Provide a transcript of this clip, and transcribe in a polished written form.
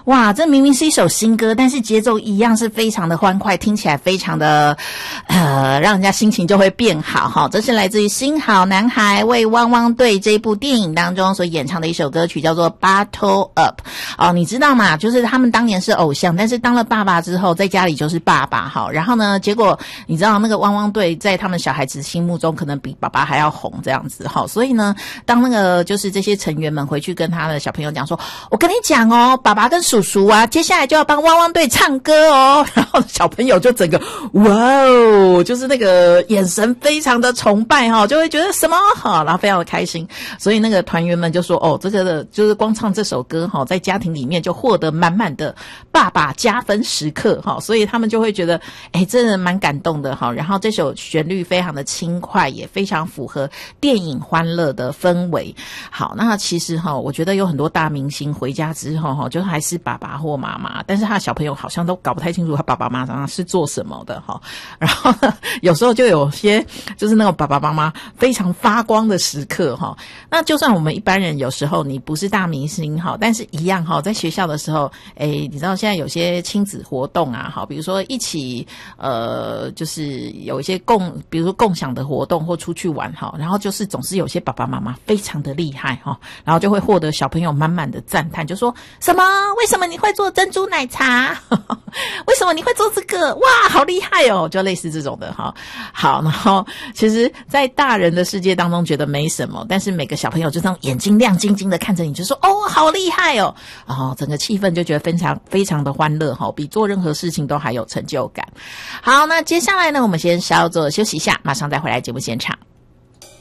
哇，这明明是一首新歌，但是节奏一样是非常的欢快，听起来非常的让人家心情就会变好哈。这是来自于新好男孩为汪汪队这部电影当中所演唱的一首歌曲，叫做 Bottle Up。你知道吗？就是他们当年是偶像，但是当了爸爸之后，在家里就是爸爸哈。然后呢，结果你知道那个汪汪队在他们小孩子心目中可能比爸爸还要红这样子哈。所以呢，当那个就是这些成员们回去跟他的小朋友讲说，我跟你讲哦，爸爸跟叔叔啊，接下来就要帮汪汪队唱歌哦。然后小朋友就整个哇哦，就是那个眼神非常的崇拜哈，就会觉得什么好，然后非常的开心。所以那个团员们就说，这个的就是光唱这首歌哈，在家庭里面就获得满满的爸爸加分时刻哈，所以他们就会觉得真的蛮感动的哈。然后这首旋律非常的轻快，也非常符合电影欢乐的氛围。好，那其实我觉得有很多大明星回家之后就还是爸爸或妈妈，但是他的小朋友好像都搞不太清楚他爸爸妈妈是做什么的哈。然后呢，有时候就有些就是那种爸爸妈妈非常发光的时刻哈。那就算我们一般人有时候你不是大明星哈，但是一样哈，在学校的时候你知道现在有些亲子活动啊，比如说一起就是有一些比如说共享的活动或出去玩哈，然后就是总是有些爸爸妈妈非常的厉害哈，然后就会获得小朋友满满的赞叹，就说什么为什么你会做珍珠奶茶为什么你会做这个，哇好厉害哦，就类似这种的哈。好，然后其实在大人的世界当中觉得没什么，但是每个小朋友就这样眼睛亮晶晶的看着你，就说好厉害哦，然后整个气氛就觉得非常的欢乐哈，比做任何事情都还有成就感。好，那接下来呢，我们先稍作休息一下，马上再回来节目现场。